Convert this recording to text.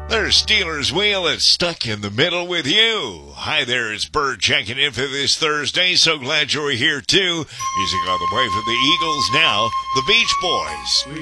There's Steelers Wheel that's stuck in the middle with you. Hi there, it's Bird checking in for this Thursday. So glad you're here too. Music on the way from the Eagles now, the Beach Boys.